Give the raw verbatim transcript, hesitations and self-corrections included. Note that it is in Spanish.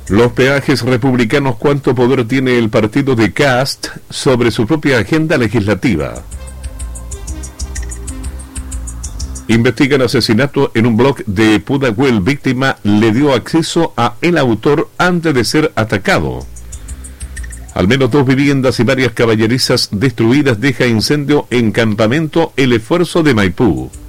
Los peajes republicanos, ¿cuánto poder tiene el partido de Kast sobre su propia agenda legislativa? Investigan asesinato en un blog de Pudahuel. Víctima le dio acceso a el autor antes de ser atacado. Al menos dos viviendas y varias caballerizas destruidas deja incendio en campamento El Esfuerzo de Maipú.